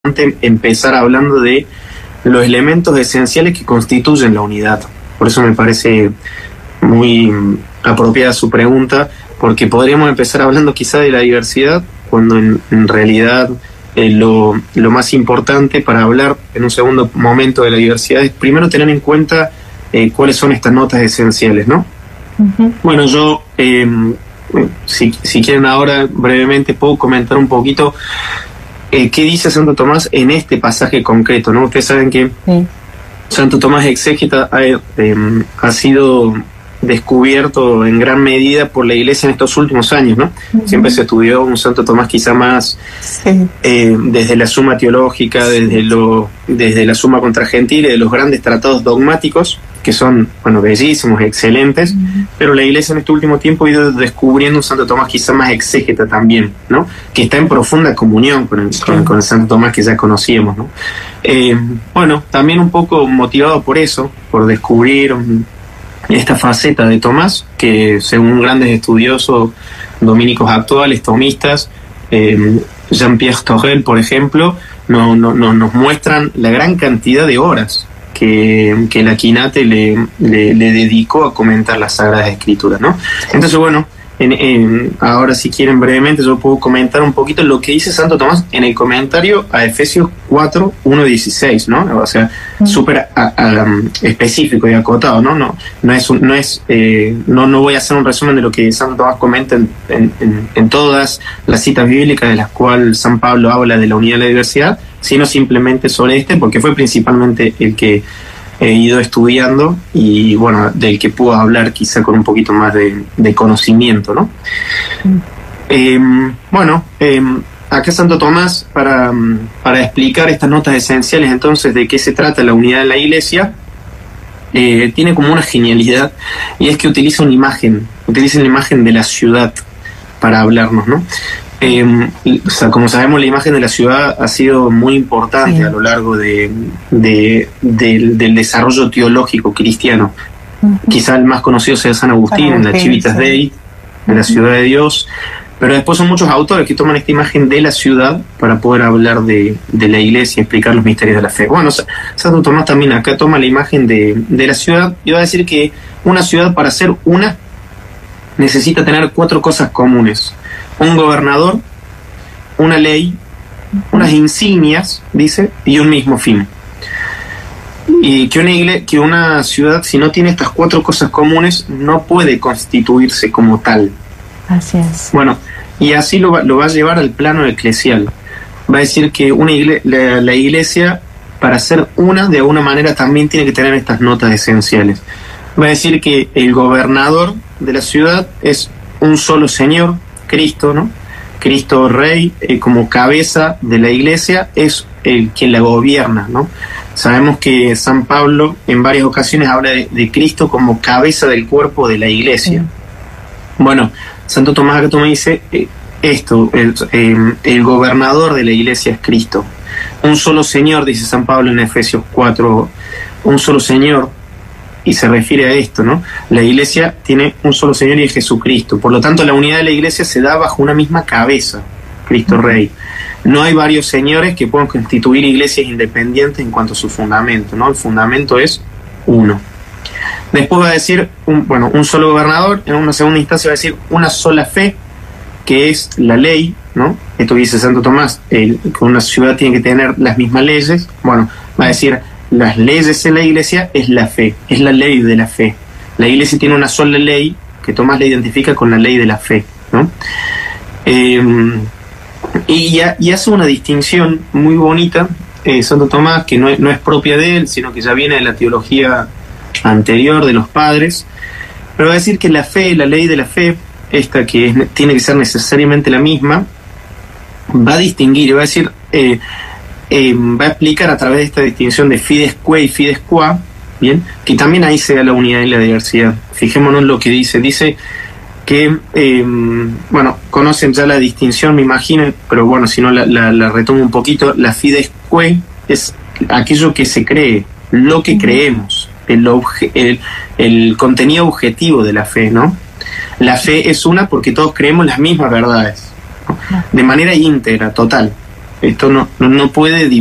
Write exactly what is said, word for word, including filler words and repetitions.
empezar hablando de los elementos esenciales que constituyen la unidad. Por eso me parece muy apropiada su pregunta, porque podríamos empezar hablando quizá de la diversidad, cuando en, en realidad eh, lo, lo más importante para hablar en un segundo momento de la diversidad es primero tener en cuenta eh, cuáles son estas notas esenciales, ¿no? Uh-huh. Bueno, yo, eh, si, si quieren ahora brevemente puedo comentar un poquito Eh, ¿qué dice Santo Tomás en este pasaje concreto? ¿No? Ustedes saben que sí. Santo Tomás Exégeta ha, eh, ha sido descubierto en gran medida por la Iglesia en estos últimos años, ¿no? Uh-huh. Siempre se estudió un Santo Tomás quizá más sí. eh, desde la Suma Teológica, desde, lo, desde la Suma contra Gentiles, de los grandes tratados dogmáticos, que son, bueno, bellísimos, excelentes, uh-huh. pero la Iglesia en este último tiempo ha ido descubriendo un Santo Tomás quizá más exégeta también, ¿no? Que está en profunda comunión con el, sí. con, con el Santo Tomás que ya conocíamos, ¿no? Eh, bueno, también un poco motivado por eso, por descubrir um, esta faceta de Tomás, que según grandes estudiosos dominicos actuales, tomistas, eh, Jean-Pierre Torel, por ejemplo, no, no, no, nos muestran la gran cantidad de horas que, que la Quinate le, le, le dedicó a comentar las Sagradas Escrituras, ¿no? Entonces, bueno, en, en, ahora si quieren brevemente yo puedo comentar un poquito lo que dice Santo Tomás en el comentario a Efesios cuatro, uno, dieciséis, ¿no? O sea, mm. súper um, específico y acotado, ¿no? No, no es, un, no, es eh, no, no voy a hacer un resumen de lo que Santo Tomás comenta en, en, en, en todas las citas bíblicas de las cuales San Pablo habla de la unidad y la diversidad, sino simplemente sobre este, porque fue principalmente el que he ido estudiando y, bueno, del que puedo hablar quizá con un poquito más de, de conocimiento, ¿no? Mm. Eh, bueno, eh, acá Santo Tomás, para, para explicar estas notas esenciales, entonces, de qué se trata la unidad de la Iglesia, eh, tiene como una genialidad, y es que utiliza una imagen, utiliza la imagen de la ciudad para hablarnos, ¿no? Eh, o sea, como sabemos, la imagen de la ciudad ha sido muy importante sí. a lo largo de, de, de, del desarrollo teológico cristiano. Uh-huh. Quizá el más conocido sea San Agustín, en la Civitas sí. Dei, de la ciudad de Dios, pero después son muchos autores que toman esta imagen de la ciudad para poder hablar de, de la Iglesia y explicar los misterios de la fe. Bueno, Santo Tomás también acá toma la imagen de, de la ciudad y va a decir que una ciudad, para ser una, necesita tener cuatro cosas comunes: un gobernador, una ley, unas insignias, dice, y un mismo fin. Y que una, igle- que una ciudad, si no tiene estas cuatro cosas comunes, no puede constituirse como tal. Así es. Bueno, y así lo va, lo va a llevar al plano eclesial. Va a decir que una igle- la, la iglesia, para ser una, de alguna manera también tiene que tener estas notas esenciales. Va a decir que el gobernador de la ciudad es un solo Señor, Cristo, ¿no? Cristo Rey, eh, como cabeza de la Iglesia, es el quien la gobierna, ¿no? Sabemos que San Pablo en varias ocasiones habla de, de Cristo como cabeza del cuerpo de la Iglesia. Sí. Bueno, Santo Tomás acá me dice eh, esto, el, eh, el gobernador de la Iglesia es Cristo. Un solo Señor, dice San Pablo en Efesios cuatro, un solo Señor, y se refiere a esto, ¿no? La Iglesia tiene un solo Señor y es Jesucristo. Por lo tanto, la unidad de la Iglesia se da bajo una misma cabeza, Cristo Rey. No hay varios señores que puedan constituir iglesias independientes en cuanto a su fundamento, ¿no? El fundamento es uno. Después va a decir, un, bueno, un solo gobernador. En una segunda instancia va a decir una sola fe, que es la ley, ¿no? Esto dice Santo Tomás, el, que una ciudad tiene que tener las mismas leyes. Bueno, va a decir, las leyes en la Iglesia es la fe, es la ley de la fe. La Iglesia tiene una sola ley que Tomás la identifica con la ley de la fe, ¿no? Eh, y, ya, y hace una distinción muy bonita, eh, Santo Tomás, que no es, no es propia de él, sino que ya viene de la teología anterior de los padres, pero va a decir que la fe, la ley de la fe, esta que es, tiene que ser necesariamente la misma, va a distinguir, va a decir... Eh, Eh, va a explicar a través de esta distinción de fides que y fides qua, bien, que también ahí se da la unidad y la diversidad. Fijémonos en lo que dice. Dice que, eh, bueno, conocen ya la distinción, me imagino, pero bueno, si no la, la, la retomo un poquito. La fides que es aquello que se cree, lo que creemos, el, obje, el, el contenido objetivo de la fe, ¿no? La fe es una porque todos creemos las mismas verdades, ¿no? De manera íntegra, total. Esto no, no, no puede